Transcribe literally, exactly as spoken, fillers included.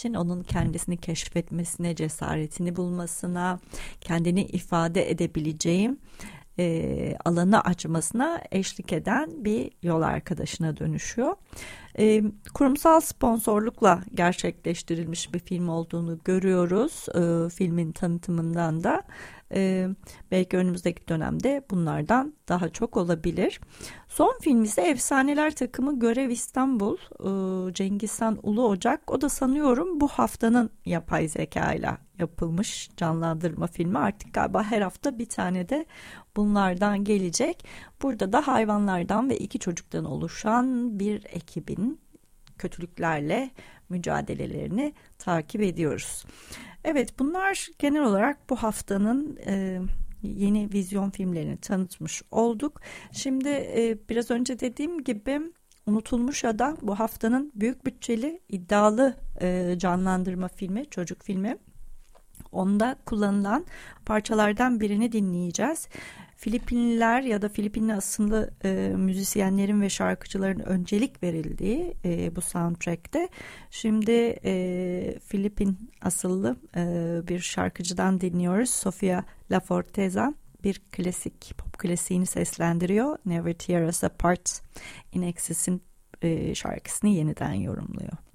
için onun kendisini keşfetmesine, cesaretini bulmasına, kendini ifade edebileceğim e, alanı açmasına eşlik eden bir yol arkadaşına dönüşüyor. E, kurumsal sponsorlukla gerçekleştirilmiş bir film olduğunu görüyoruz e, filmin tanıtımından da. E, belki önümüzdeki dönemde bunlardan daha çok olabilir. Son film ise Efsaneler Takımı Görev İstanbul, e, Cengizhan Ulu Ocak. O da sanıyorum bu haftanın yapay zeka ile yapılmış canlandırma filmi. Artık galiba her hafta bir tane de bunlardan gelecek. Burada da hayvanlardan ve iki çocuktan oluşan bir ekibin kötülüklerle mücadelelerini takip ediyoruz. Evet, bunlar genel olarak bu haftanın e, yeni vizyon filmlerini tanıtmış olduk. Şimdi e, biraz önce dediğim gibi Unutulmuş Ada bu haftanın büyük bütçeli iddialı e, canlandırma filmi, çocuk filmi. Onda kullanılan parçalardan birini dinleyeceğiz. Filipinliler ya da Filipinli asıllı e, müzisyenlerin ve şarkıcıların öncelik verildiği e, bu soundtrack'te şimdi e, Filipin asıllı e, bir şarkıcıdan dinliyoruz. Sofia La Forteza bir klasik, pop klasiğini seslendiriyor. Never Tear Us Apart, In Excess'in e, şarkısını yeniden yorumluyor.